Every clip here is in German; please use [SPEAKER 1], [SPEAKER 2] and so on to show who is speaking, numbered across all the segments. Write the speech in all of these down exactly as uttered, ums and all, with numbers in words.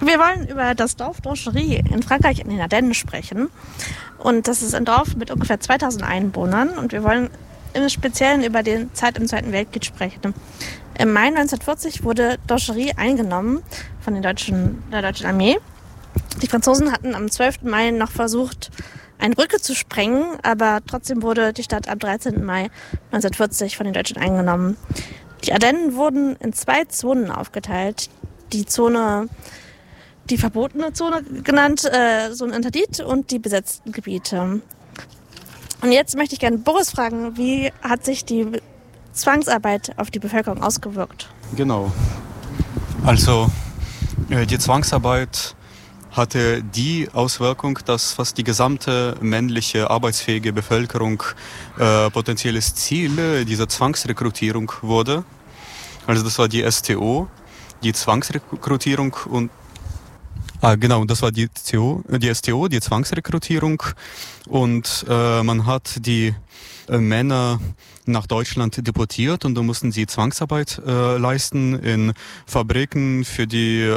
[SPEAKER 1] Wir wollen über das Dorf d'Anchery in Frankreich in den Ardennen sprechen. Und das ist ein Dorf mit ungefähr zweitausend Einwohnern. Und wir wollen im Speziellen über die Zeit im Zweiten Weltkrieg sprechen. Im Mai neunzehnhundertvierzig wurde d'Anchery eingenommen von den deutschen, der deutschen Armee. Die Franzosen hatten am zwölften Mai noch versucht, eine Brücke zu sprengen, aber trotzdem wurde die Stadt am dreizehnten Mai neunzehnhundertvierzig von den Deutschen eingenommen. Die Ardennen wurden in zwei Zonen aufgeteilt. Die Zone, die verbotene Zone genannt, äh, Zone Interdite, und die besetzten Gebiete. Und jetzt möchte ich gerne Boris fragen, wie hat sich die Zwangsarbeit auf die Bevölkerung ausgewirkt?
[SPEAKER 2] Genau. Also äh, die Zwangsarbeit hatte die Auswirkung, dass fast die gesamte männliche arbeitsfähige Bevölkerung äh, potenzielles Ziel dieser Zwangsrekrutierung wurde. Also das war die S T O, die Zwangsrekrutierung und Ah, genau, das war die, C O, die S T O, die Zwangsrekrutierung, und äh, man hat die äh, Männer nach Deutschland deportiert und da mussten sie Zwangsarbeit äh, leisten in Fabriken für die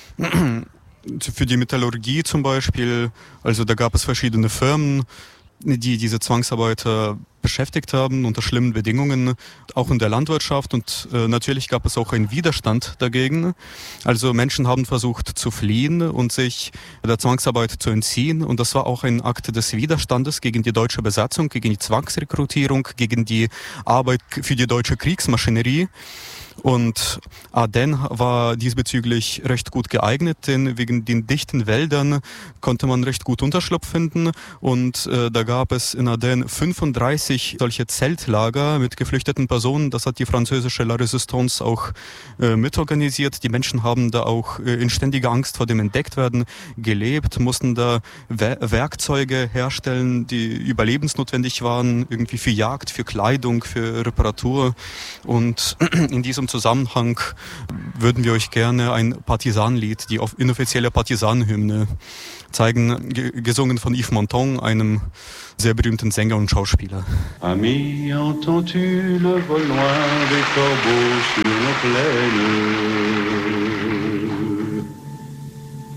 [SPEAKER 2] für die Metallurgie zum Beispiel. Also da gab es verschiedene Firmen, die diese Zwangsarbeiter beschäftigt haben unter schlimmen Bedingungen, auch in der Landwirtschaft, und äh, natürlich gab es auch einen Widerstand dagegen. Also Menschen haben versucht zu fliehen und sich der Zwangsarbeit zu entziehen, und das war auch ein Akt des Widerstandes gegen die deutsche Besatzung, gegen die Zwangsrekrutierung, gegen die Arbeit für die deutsche Kriegsmaschinerie. Und Ardennes war diesbezüglich recht gut geeignet, denn wegen den dichten Wäldern konnte man recht gut Unterschlupf finden. Und äh, da gab es in Ardennes fünfunddreißig solche Zeltlager mit geflüchteten Personen. Das hat die französische La Résistance auch äh, mitorganisiert. Die Menschen haben da auch äh, in ständiger Angst vor dem Entdecktwerden gelebt, mussten da We- Werkzeuge herstellen, die überlebensnotwendig waren, irgendwie für Jagd, für Kleidung, für Reparatur. Und in diesem Zusammenhang würden wir euch gerne ein Partisanenlied, die inoffizielle Partisanenhymne, zeigen, g- gesungen von Yves Montand, einem sehr berühmten Sänger und Schauspieler.
[SPEAKER 3] Ami, entends-tu le vol noir des corbeaux sur nos plaines?